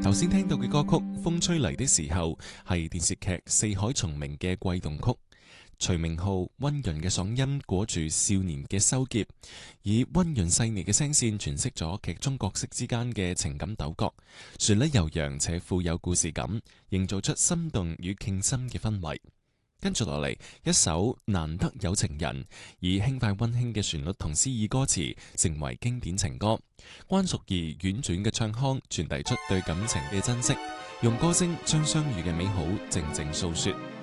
頭先聽到嘅歌曲《風吹嚟的時候》係電視劇《四海蟲鳴》嘅季動曲，徐明浩溫潤嘅嗓音裹住少年嘅羞澀，以溫潤細膩嘅聲線詮釋咗劇中角色之間嘅情感糾葛，旋律悠揚且富有故事感，營造出心動與傾心嘅氛圍。跟住落嚟，一首《難得有情人》，以輕快溫馨嘅旋律同詩意歌詞，成為經典情歌。關淑怡婉轉嘅唱腔傳遞出對感情嘅珍惜，用歌聲將相遇嘅美好靜靜訴說。